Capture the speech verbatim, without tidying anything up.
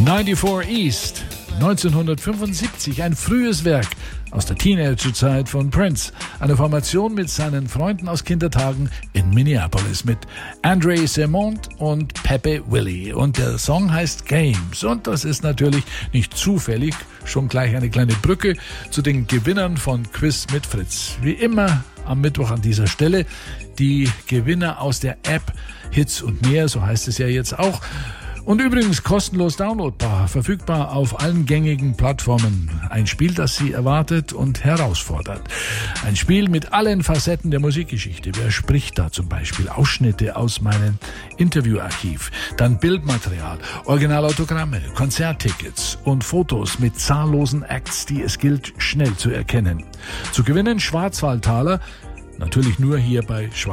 vierundneunzig East, neunzehnhundertfünfundsiebzig, ein frühes Werk aus der Teenagerzeit von Prince. Eine Formation mit seinen Freunden aus Kindertagen in Minneapolis mit Andre Cymont und Pepe Willie. Und der Song heißt Games. Und das ist natürlich nicht zufällig, schon gleich eine kleine Brücke zu den Gewinnern von Quiz mit Fritz. Wie immer am Mittwoch an dieser Stelle die Gewinner aus der App Hits und mehr, so heißt es ja jetzt auch. Und übrigens kostenlos downloadbar, verfügbar auf allen gängigen Plattformen. Ein Spiel, das Sie erwartet und herausfordert. Ein Spiel mit allen Facetten der Musikgeschichte. Wer spricht da zum Beispiel? Ausschnitte aus meinem Interviewarchiv. Dann Bildmaterial, Originalautogramme, Konzerttickets und Fotos mit zahllosen Acts, die es gilt schnell zu erkennen. Zu gewinnen Schwarzwaldtaler, natürlich nur hier bei Schwarzwald.